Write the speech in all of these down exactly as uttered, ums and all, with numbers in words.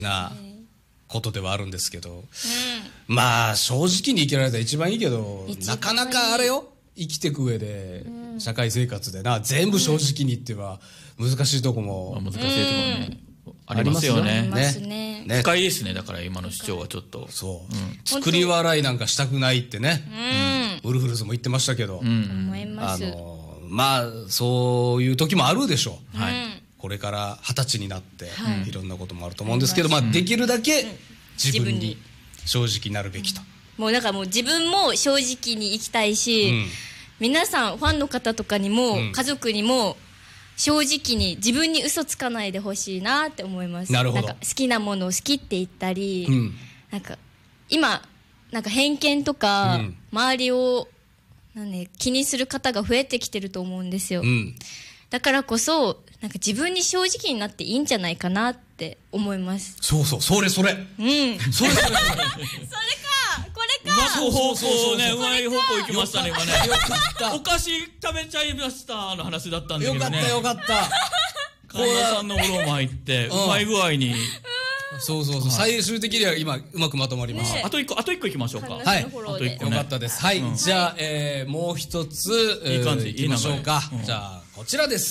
なことではあるんですけど、うん、まあ正直に生きられたら一番いいけど、なかなかあれよ、生きていく上で、うん、社会生活でな全部正直にっては難しいとこも、 うん、難しいところね、うん、ありますよね。ねね、深いですね。だから今の主張はちょっとそう、うん、作り笑いなんかしたくないってね、うん、ウルフルズも言ってましたけど、うん、 思います。 あのまあそういう時もあるでしょう、はい、これから二十歳になって、はい、いろんなこともあると思うんですけど、まあ、できるだけ自分に正直になるべきと、 もうだからもう自分も正直に生きたいし、うん、皆さんファンの方とかにも、うん、家族にも正直に自分に嘘つかないでほしいなって思います。 なるほど。 なんか好きなものを好きって言ったり、うん、なんか今なんか偏見とか、うん、周りをなん、ね、気にする方が増えてきてると思うんですよ、うん、だからこそなんか自分に正直になっていいんじゃないかなって思います。 そうそう、それそれ、うん、それそれそれそれか、 これか、 うまく方向ね、うまい方向行きましたね今ね。よかった。お菓子食べちゃいましたの話だったんだけどね。 よかったよかった。 神田さんのフォローも入ってうまい具合に。 そうそうそう、最終的には今うまくまとまりました。 あと一個あと一個行きましょうか。 はい。あと一個よかったです。はい。じゃあえもう一ついい感じ行きましょうか。じゃあこちらです。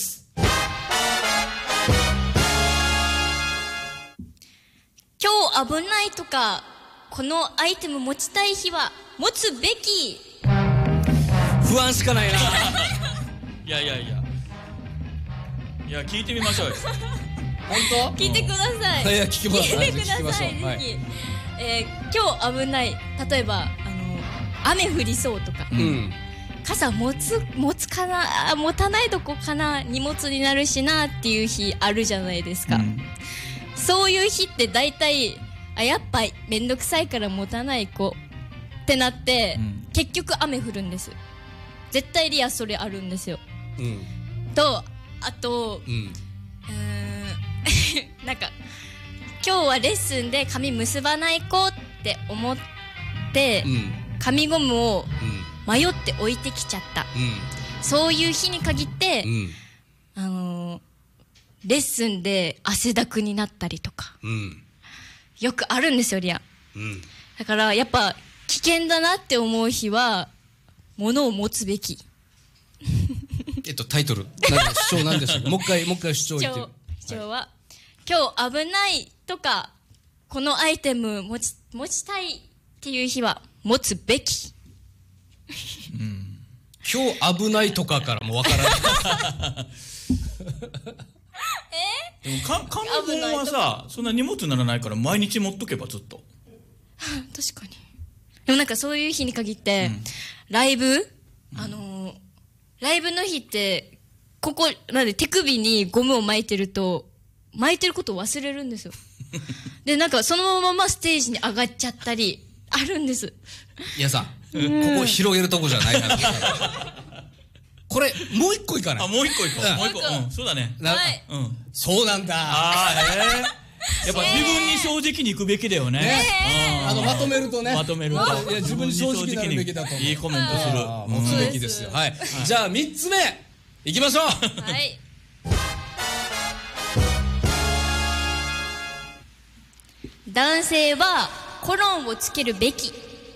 今日危ないとか、このアイテム持ちたい日は持つべき。 不安しかないな。 いやいやいやいや、聞いてみましょうよ。 本当？聞いてください。 いや、聞きます。 聞いてください。はい、えー、今日危ない。例えばあの雨降りそうとか、うん、傘持つ持つかな、持たないとこかな、荷物になるしなっていう日あるじゃないですか。うん、そういう日って大体あやっぱめんどくさいから持たない子ってなって、うん、結局雨降るんです。絶対リアそれあるんですよ。うん、とあと、うん、なんか今日はレッスンで髪結ばない子って思って、うん、紙ゴムを迷って置いてきちゃった、うん、そういう日に限って、うん、あのー、レッスンで汗だくになったりとか、うん、よくあるんですよリア、うん、だからやっぱ危険だなって思う日は物を持つべき。 えっとタイトル主張なんでしょうか。もう一回もう一回主張言って。 主張は、今日危ないとかこのアイテム持ち持ちたいっていう日は持つべき。 うん、今日危ないとかからもわからない。 え？でもか紙ゴムはさ、そんな荷物にならないから毎日持っとけばずっと。 確かに。でもなんかそういう日に限って、うん、ライブ、うん、あのー、ライブの日ってここなんで手首にゴムを巻いてると巻いてることを忘れるんですよ。でなんかそのままステージに上がっちゃったりあるんです。 いやさ、ここ広げるとこじゃないな。これもう一個いかない？ あ、もう一個いこう。もう一個。うん、そうだね。 はい。 うん。そうなんだ。 ああ、ええ。やっぱ自分に正直に行くべきだよね。ね、 あのまとめるとね。 まとめると。 いや自分に正直になるべきだと思う。 いいコメントする。 持つべきですよ。はい。じゃあ三つ目いきましょう。 はい。男性はコロンをつけるべき。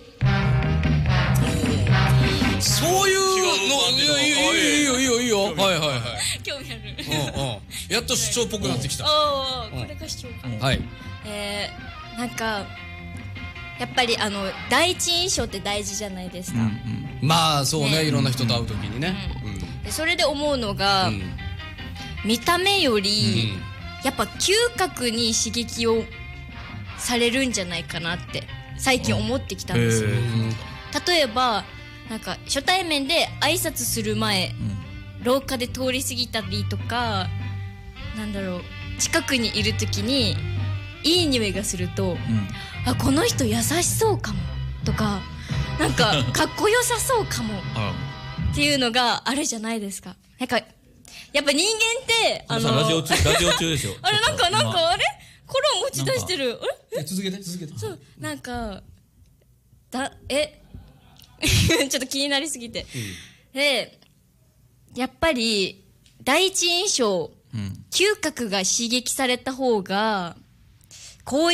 そういうの、いいよいいよいいよいいよいいよ。はいはいはい。 興味ある。 うんうん。やっと主張っぽくなってきた。 おお、これが主張か。 はい。 えー、なんかやっぱりあの第一印象って大事じゃないですか。 まあそうね、いろんな人と会うときにね。 でそれで思うのが、見た目よりやっぱ嗅覚に刺激をされるんじゃないかなって最近思ってきたんですよ。例えばなんか初対面で挨拶する前、うん、廊下で通り過ぎたりとか、なんだろう、近くにいる時にいい匂いがすると、うん、あ、この人優しそうかもとか、なんかかっこよさそうかもっていうのがあるじゃないですか。なんかやっぱ人間ってあのラジオ中ラジオ中ですよ。 あれなんかなんかあれコロン持ち出してる。 あれ？続けて続けて。 そう、なんかだえちょっと気になりすぎて、うん、でやっぱり第一印象、うん、嗅覚が刺激された方が公